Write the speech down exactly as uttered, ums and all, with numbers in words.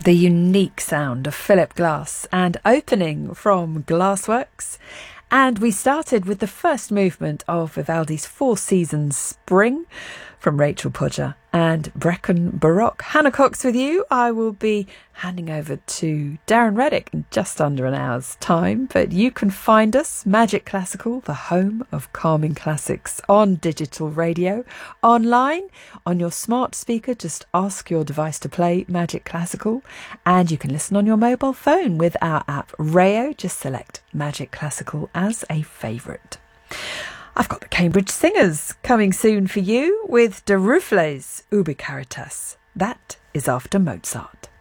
the unique sound of Philip Glass and Opening from Glassworks. And we started with the first movement of Vivaldi's Four Seasons Spring from Rachel Podger and Brecon Baroque. Hannah Cox with you. I will be handing over to Darren Reddick in just under an hour's time, but you can find us, Magic Classical, the home of calming classics, on digital radio, online, on your smart speaker. Just ask your device to play Magic Classical, and you can listen on your mobile phone with our app Rayo. Just select Magic Classical as a favourite. I've got the Cambridge Singers coming soon for you with De Ruffles Ubi Caritas. That is after Mozart.